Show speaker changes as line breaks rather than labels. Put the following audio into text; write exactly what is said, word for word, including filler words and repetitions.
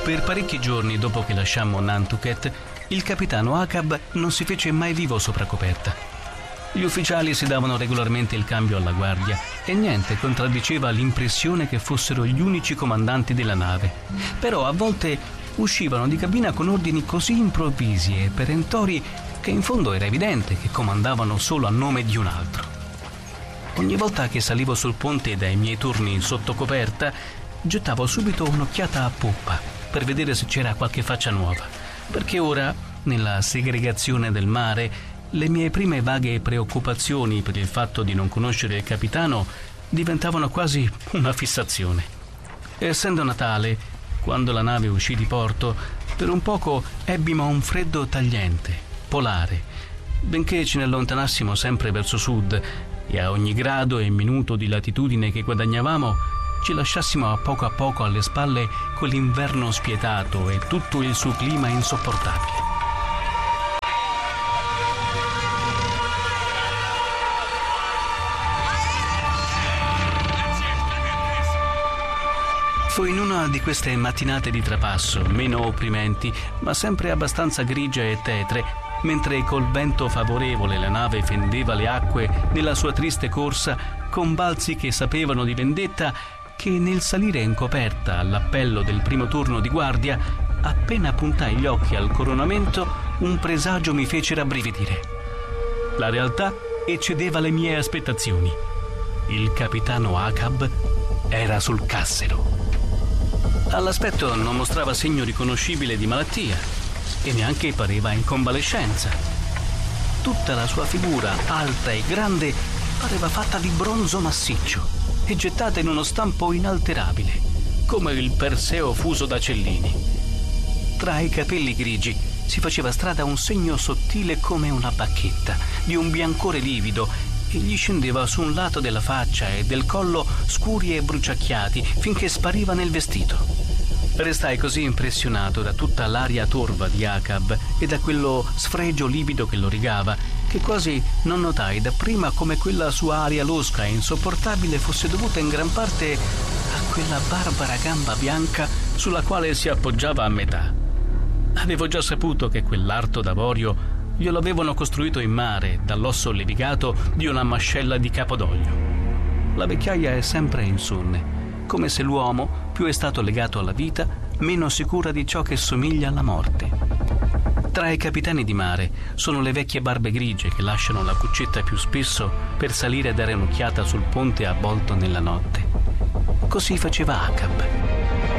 Per parecchi giorni dopo che lasciammo Nantucket, il capitano Achab non si fece mai vivo sopra coperta. Gli ufficiali si davano regolarmente il cambio alla guardia e niente contraddiceva l'impressione che fossero gli unici comandanti della nave. Però a volte uscivano di cabina con ordini così improvvisi e perentori che in fondo era evidente che comandavano solo a nome di un altro. Ogni volta che salivo sul ponte dai miei turni sotto coperta, gettavo subito un'occhiata a poppa per vedere se c'era qualche faccia nuova, perché ora, nella segregazione del mare, le mie prime vaghe preoccupazioni per il fatto di non conoscere il capitano diventavano quasi una fissazione. Essendo Natale, quando la nave uscì di porto, per un poco ebbimo un freddo tagliente, polare, benché ce ne allontanassimo sempre verso sud e a ogni grado e minuto di latitudine che guadagnavamo ci lasciassimo a poco a poco alle spalle quell'inverno spietato e tutto il suo clima insopportabile. Fu in una di queste mattinate di trapasso, meno opprimenti, ma sempre abbastanza grigia e tetre, mentre col vento favorevole la nave fendeva le acque nella sua triste corsa con balzi che sapevano di vendetta, che nel salire in coperta all'appello del primo turno di guardia, appena puntai gli occhi al coronamento, un presagio mi fece rabbrividire. La realtà eccedeva le mie aspettazioni. Il capitano Achab era sul cassero. All'aspetto non mostrava segno riconoscibile di malattia e neanche pareva in convalescenza. Tutta la sua figura, alta e grande, pareva fatta di bronzo massiccio e gettata in uno stampo inalterabile, come il Perseo fuso da Cellini. Tra i capelli grigi si faceva strada un segno sottile come una bacchetta, di un biancore livido, e gli scendeva su un lato della faccia e del collo scuri e bruciacchiati finché spariva nel vestito. Restai così impressionato da tutta l'aria torva di Achab e da quello sfregio livido che lo rigava, che quasi non notai dapprima come quella sua aria losca e insopportabile fosse dovuta in gran parte a quella barbara gamba bianca sulla quale si appoggiava a metà. Avevo già saputo che quell'arto d'avorio glielo avevano costruito in mare dall'osso levigato di una mascella di Capodoglio. La vecchiaia è sempre insonne, come se l'uomo, più è stato legato alla vita, meno sicura di ciò che somiglia alla morte. Tra i capitani di mare sono le vecchie barbe grigie che lasciano la cuccetta più spesso per salire e dare un'occhiata sul ponte avvolto nella notte. Così faceva Achab.